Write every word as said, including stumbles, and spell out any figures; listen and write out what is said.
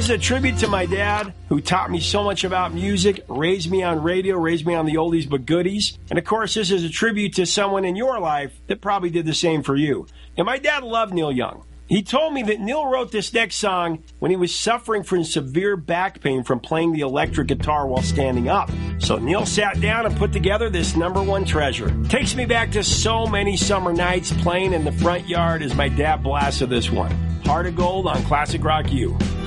is a tribute to my dad, who taught me so much about music, raised me on radio, raised me on the oldies but goodies. And of course, this is a tribute to someone in your life that probably did the same for you. And my dad loved Neil Young. He told me that Neil wrote this next song when he was suffering from severe back pain from playing the electric guitar while standing up. So Neil sat down and put together this number one treasure. Takes me back to so many summer nights playing in the front yard as my dad blasted this one. Heart of Gold on Classic Rock U.